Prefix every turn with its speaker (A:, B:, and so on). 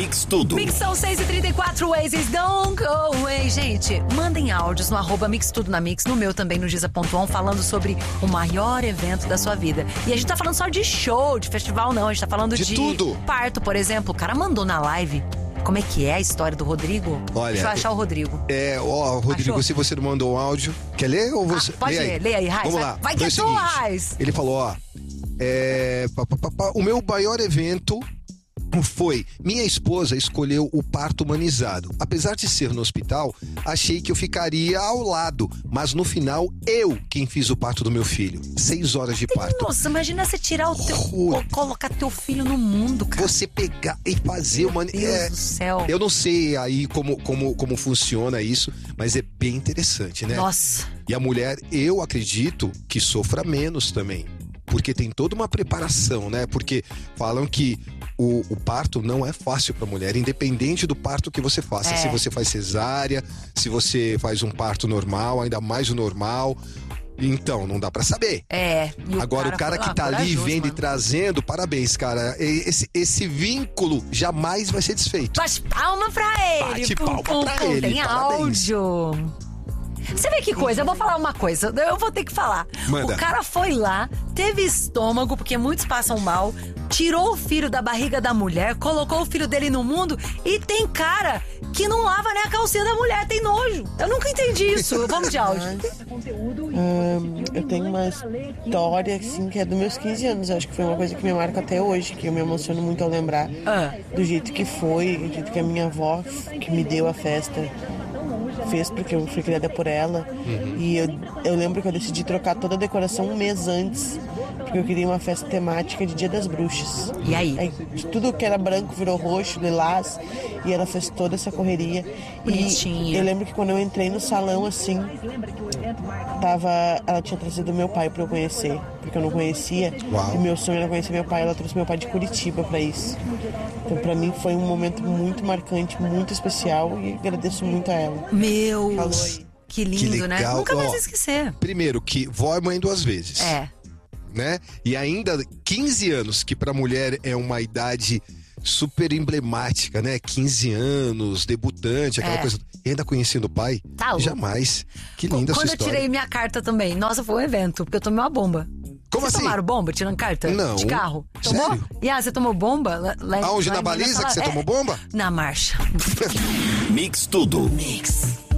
A: Mix Tudo.
B: Mix são 6h34, Oasis Don't Go Away. Gente, mandem áudios no @Mix Tudo na Mix, no meu também, no Giza.on, falando sobre o maior evento da sua vida. E a gente tá falando só de show, de festival não, a gente tá falando de
C: tudo.
B: Parto, por exemplo. O cara mandou na live. Como é que é a história do Rodrigo?
C: Olha,
B: deixa eu achar o Rodrigo.
C: Rodrigo,
B: Achou?
C: se você não mandou um áudio, quer ler ou você...
B: Pode ler, lê aí, Raiz.
C: Vamos lá.
B: Vai que é tua, Raiz.
C: Ele falou, o meu maior evento foi, minha esposa escolheu o parto humanizado. Apesar de ser no hospital, achei que eu ficaria ao lado, mas no final, eu quem fiz o parto do meu filho. 6 horas de parto.
B: Nossa, imagina você tirar o teu... colocar teu filho no mundo, cara.
C: Você pegar e fazer uma...
B: Meu Deus do céu.
C: Eu não sei aí como funciona isso, mas é bem interessante, né?
B: Nossa.
C: E a mulher, eu acredito que sofra menos também. Porque tem toda uma preparação, né? Porque falam que o parto não é fácil para a mulher, independente do parto que você faça. Se você faz cesárea, se você faz um parto normal, ainda mais o normal. Então, não dá pra saber.
B: Agora,
C: o cara que tá ali vendo e trazendo, parabéns, cara. Esse vínculo jamais vai ser desfeito.
B: Bate palma pra ele.
C: Bate palma pra ele.
B: Tem
C: Parabéns.
B: áudio. Você vê que coisa? Eu vou falar uma coisa. Eu vou ter que falar.
C: Manda.
B: O cara foi lá, teve estômago, porque muitos passam mal, tirou o filho da barriga da mulher, colocou o filho dele no mundo e tem cara que não lava nem a calcinha da mulher, tem nojo. Eu nunca entendi isso. Vamos de áudio.
D: Eu tenho uma história, assim, que é dos meus 15 anos. Acho que foi uma coisa que me marca até hoje, que eu me emociono muito ao lembrar do jeito que foi, do jeito que a minha avó, que me deu a festa, fez, porque eu fui criada por ela. E eu lembro que eu decidi trocar toda a decoração um mês antes, porque eu queria uma festa temática de Dia das Bruxas.
B: E aí?
D: Tudo que era branco virou roxo, lilás, e ela fez toda essa correria.
B: Bonitinha.
D: E eu lembro que quando eu entrei no salão, assim, ela tinha trazido meu pai pra eu conhecer, porque eu não conhecia.
C: Uau.
D: E meu sonho era conhecer meu pai. Ela trouxe meu pai de Curitiba pra isso. Então pra mim foi um momento muito marcante, muito especial, e agradeço muito a ela.
B: Meu,
D: Falou aí.
B: que lindo,
C: Que
B: né?
C: legal.
B: Nunca mais
C: Ó,
B: esquecer.
C: Primeiro, que vó é mãe 2 vezes. Né? E ainda 15 anos, que pra mulher é uma idade super emblemática, né? 15 anos, debutante, aquela coisa. E ainda conhecendo o pai?
B: Tá louco.
C: Jamais. Que linda essa
B: Quando eu
C: história.
B: tirei minha carta também, nossa, foi um evento, porque eu tomei uma bomba.
C: Como
B: Vocês
C: assim?
B: tomaram bomba tirando carta?
C: Não.
B: De carro? Tomou?
C: Sério?
B: Você tomou bomba?
C: Aonde? Na baliza que você tomou bomba?
B: Na marcha.
A: Mix Tudo.
B: Mix.